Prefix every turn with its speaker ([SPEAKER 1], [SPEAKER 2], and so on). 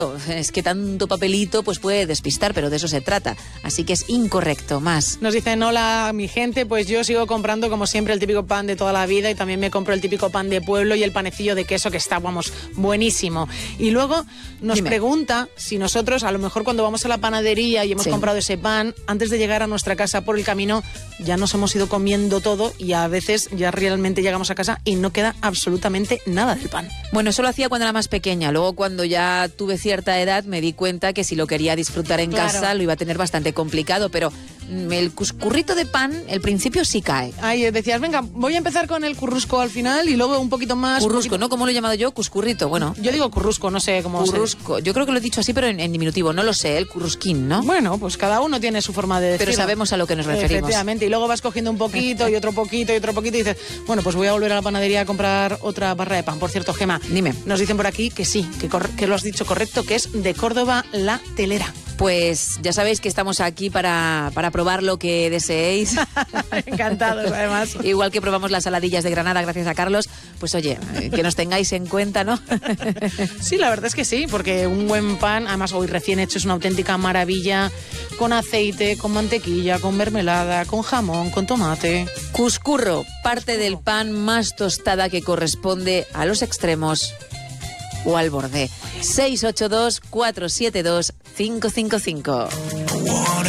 [SPEAKER 1] es que tanto papelito pues puede despistar, pero de eso se trata. Así que es incorrecto. Más.
[SPEAKER 2] Nos dicen, hola, mi gente, pues yo sigo comprando como siempre el típico pan de toda la vida y también me compro el típico pan de pueblo y el panecillo de queso que está, vamos, buenísimo. Y luego nos pregunta si nosotros, a lo mejor cuando vamos a la panadería y hemos comprado ese pan, antes de llegar a nuestra casa por el camino, ya nos hemos ido comiendo todo y a veces ya realmente llegamos a casa y no queda absolutamente nada del pan.
[SPEAKER 1] Bueno, eso lo hacía cuando era más pequeña. Luego, cuando ya tuve cierta edad, me di cuenta que si lo quería disfrutar en casa, lo iba a tener bastante complicado, pero el cuscurrito de pan, el principio sí cae.
[SPEAKER 2] Ahí decías, venga, voy a empezar con el currusco al final y luego un poquito más...
[SPEAKER 1] Currusco, ¿no? ¿Cómo lo he llamado yo? Cuscurrito, bueno.
[SPEAKER 2] Yo digo currusco, no sé cómo...
[SPEAKER 1] Currusco. Yo creo que lo he dicho así, pero en diminutivo. No lo sé, el currusquín, ¿no?
[SPEAKER 2] Bueno, pues cada uno tiene su forma de decirlo.
[SPEAKER 1] Pero sabemos a lo que nos referimos.
[SPEAKER 2] Efectivamente, y luego vas cogiendo un poquito y otro poquito y otro poquito y dices, bueno, pues voy a volver a la panadería a comprar otra barra de pan. Por cierto, Gema,
[SPEAKER 1] dime.
[SPEAKER 2] Nos dicen por aquí que sí, que lo has dicho correcto, que es de Córdoba La Telera.
[SPEAKER 1] Pues ya sabéis que estamos aquí para probar lo que deseéis.
[SPEAKER 2] Encantados, además.
[SPEAKER 1] Igual que probamos las saladillas de Granada gracias a Carlos, pues oye, que nos tengáis en cuenta, ¿no?
[SPEAKER 2] Sí, la verdad es que sí, porque un buen pan, además hoy recién hecho, es una auténtica maravilla, con aceite, con mantequilla, con mermelada, con jamón, con tomate.
[SPEAKER 1] Cuscurro, parte del pan más tostada que corresponde a los extremos o al borde. 682-472-555.